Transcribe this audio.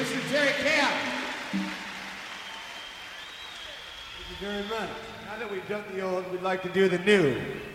Mr. Terry Camp. Thank you very much. Now that we've done the old, we'd like to do the new.